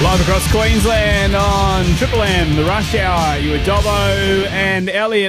Live across Queensland on Triple M, the Rush Hour. You were Dobbo and Elliot.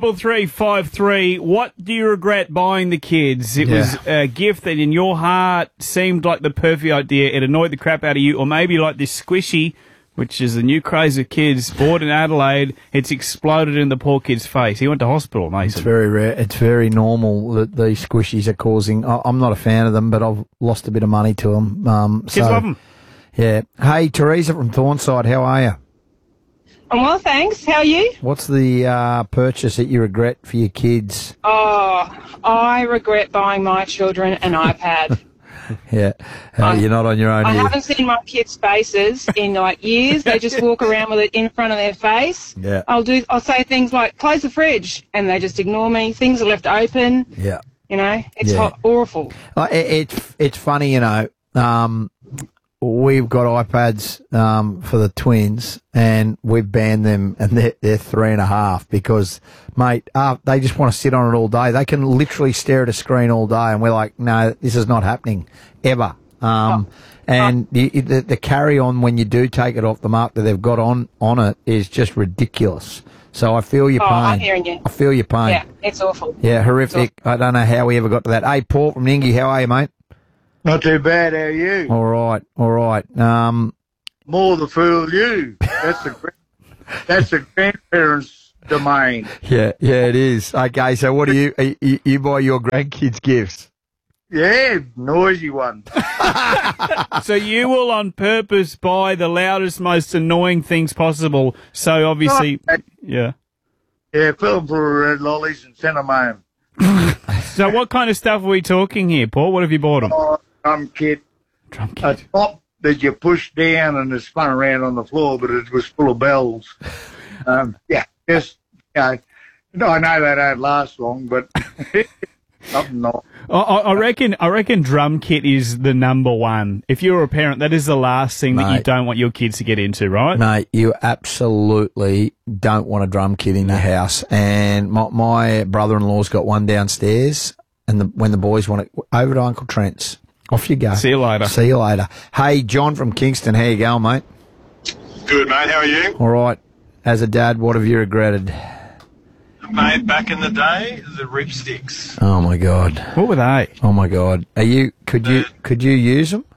133353. What do you regret buying the kids? It was a gift that in your heart seemed like the perfect idea. It annoyed the crap out of you. Or maybe like this squishy, which is the new craze of kids, bought in Adelaide. It's exploded in the poor kid's face. He went to hospital, Mason. It's very rare. It's very normal that these squishies are causing... I'm not a fan of them, but I've lost a bit of money to them. Kids love them. Yeah. Hey, Teresa from Thornside, how are you? I'm well, thanks. How are you? What's the purchase that you regret for your kids? Oh, I regret buying my children an iPad. Yeah. You're not on your own I here. haven't seen my kids' faces in like years. They just walk around with it in front of their face. Yeah. I'll say things like, close the fridge, and they just ignore me. Things are left open. Yeah. You know, it's awful. It's funny, you know. We've got iPads for the twins, and we've banned them, and they're 3.5 because, mate, they just want to sit on it all day. They can literally stare at a screen all day, and we're like, no, this is not happening ever. And the carry on when you do take it off the mark that they've got on it is just ridiculous. So I feel your pain. I'm hearing you. I feel your pain. Yeah, it's awful. Yeah, horrific. I don't know how we ever got to that. Hey, Paul from Ningy, how are you, mate? Not too bad, how are you? All right. More the fool you. That's the grandparents' domain. Yeah, it is. Okay, so what do you buy your grandkids gifts? Yeah, noisy one. So you will on purpose buy the loudest, most annoying things possible. So obviously, Yeah, fill them for lollies and send them home. So what kind of stuff are we talking here, Paul? What have you bought them? Drum kit. A top that you push down and it spun around on the floor, but it was full of bells. Just, I know they don't last long, but something not. I reckon drum kit is the number one. If you're a parent, that is the last thing that you don't want your kids to get into, right? Mate, you absolutely don't want a drum kit in your house. And my brother-in-law's got one downstairs, and when the boys want it, over to Uncle Trent's. Off you go. See you later. Hey, John from Kingston, how you going, mate? Good, mate. How are you? All right. As a dad, what have you regretted? Mate, back in the day, the ripsticks. Oh my God. What were they? Oh my God. Could you use them?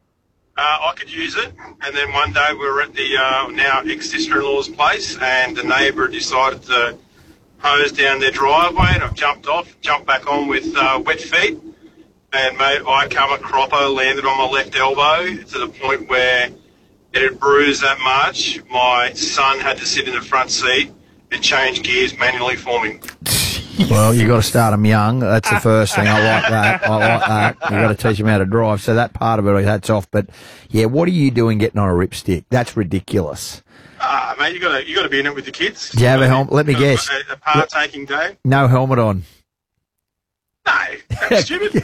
I could use it, and then one day we were at the now ex-sister-in-law's place, and the neighbour decided to hose down their driveway, and I've jumped back on with wet feet, and mate, I come a cropper, landed on my left elbow to the point where it had bruised that much. My son had to sit in the front seat and change gears manually for me. Well, you got to start them young. That's the first thing. I like that. You got to teach them how to drive. So that part of it, that's off. But yeah, what are you doing getting on a ripstick? That's ridiculous. Mate, you got to be in it with the kids. Do you have a helmet? Let me guess. A partaking day. No helmet on. No, that's stupid.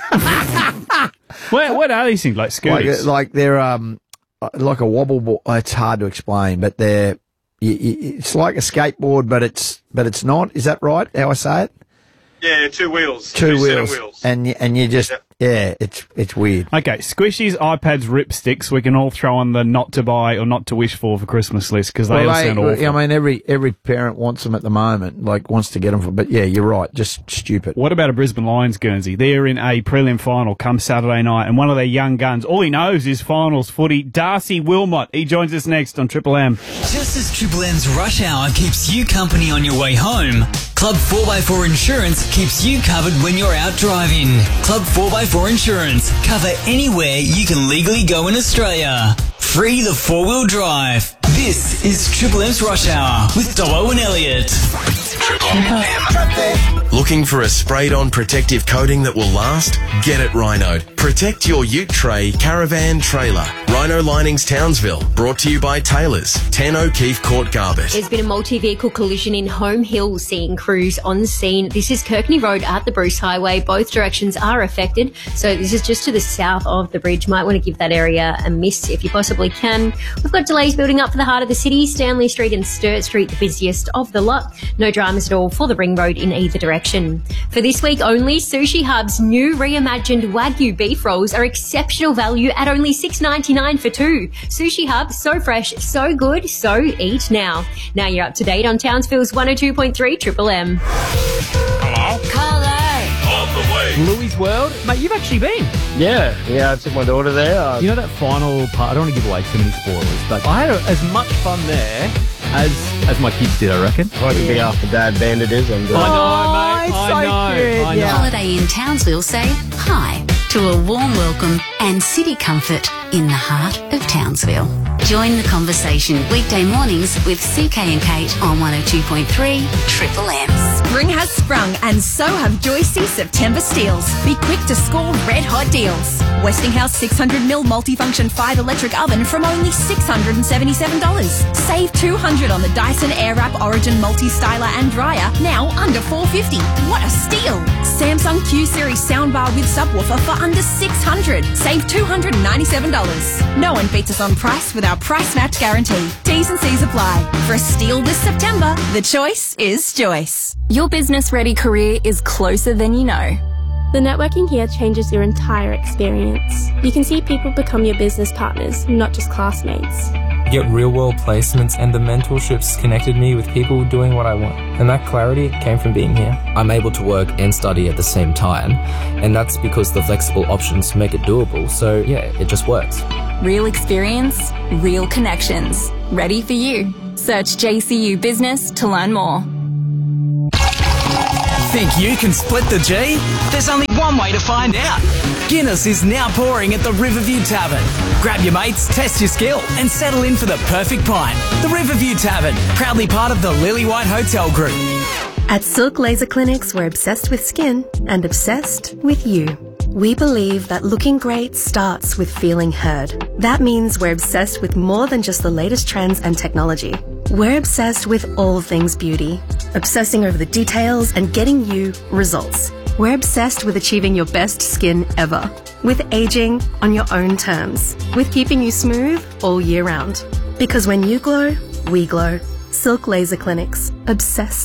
What are these things, like scooters? Like they're like a wobble board. It's hard to explain, but they're. It's like a skateboard, but it's not. Is that right? How I say it? Yeah, two wheels. Two set wheels. of wheels. And you just it's weird. Okay, squishies, iPads, ripsticks. We can all throw on the not to buy or not to wish for Christmas list because they all sound awful. I mean, every parent wants them at the moment, like wants to get them for. But yeah, you're right. Just stupid. What about a Brisbane Lions Guernsey? They're in a prelim final come Saturday night, and one of their young guns, all he knows is finals footy. Darcy Wilmot. He joins us next on Triple M. Just as Triple M's rush hour keeps you company on your way home, Club 4x4 Insurance keeps you covered when you're out driving. Club 4x4 Insurance. Cover anywhere you can legally go in Australia. Free the four-wheel drive. This is Triple M's Rush Hour with Dobbo and Elliot. Triple M. Looking for a sprayed-on protective coating that will last? Get it Rhinoed. Protect your ute tray, caravan, trailer. Rhino Linings Townsville. Brought to you by Taylors. 10 O'Keefe Court Garbett. There's been a multi-vehicle collision in Home Hill, seeing crews on scene. This is Kirkney Road at the Bruce Highway. Both directions are affected, so this is just to the south of the bridge. Might want to give that area a miss if you possibly can. We've got delays building up for the heart of the city. Stanley Street and Sturt Street, the busiest of the lot. No dramas at all for the Ring Road in either direction. For this week only, Sushi Hub's new reimagined Wagyu beef rolls are exceptional value at only $6.99 $6.99 for two. Sushi Hub, so fresh, so good, so eat now. Now you're up to date on Townsville's 102.3 Triple M. Hello? Carlo. On the way. Louis World. Mate, you've actually been. Yeah, I took my daughter there. You know that final part, I don't want to give away too many spoilers, but I had as much fun there as my kids did, I reckon. I could be after Dad Bandit is. I know, mate. I know. Holiday in Townsville say hi to a warm welcome and city comfort in the heart of Townsville. Join the conversation weekday mornings with CK and Kate on 102.3 Triple M. Spring has sprung and so have Joycey September steals. Be quick to score red hot deals. Westinghouse 600ml multifunction 5 electric oven from only $677. Save $200 on the Dyson Airwrap Origin multi-styler and dryer, now under $450. What a steal! Samsung Q-Series soundbar with subwoofer for under $600. Save $297. No one beats us on price with our price match guarantee. T's and C's apply. For a steal this September, the choice is Joyce. Your business-ready career is closer than you know. The networking here changes your entire experience. You can see people become your business partners, not just classmates. Get real-world placements, and the mentorships connected me with people doing what I want. And that clarity came from being here. I'm able to work and study at the same time, and that's because the flexible options make it doable. So yeah, it just works. Real experience, real connections. Ready for you. Search JCU Business to learn more. Think you can split the G? There's only one way to find out. Guinness is now pouring at the Riverview Tavern. Grab your mates, test your skill, and settle in for the perfect pint. The Riverview Tavern, proudly part of the Lily White Hotel Group. At Silk Laser Clinics, we're obsessed with skin and obsessed with you. We believe that looking great starts with feeling heard. That means we're obsessed with more than just the latest trends and technology. We're obsessed with all things beauty, obsessing over the details and getting you results. We're obsessed with achieving your best skin ever, with aging on your own terms, with keeping you smooth all year round. Because when you glow, we glow. Silk Laser Clinics, obsessed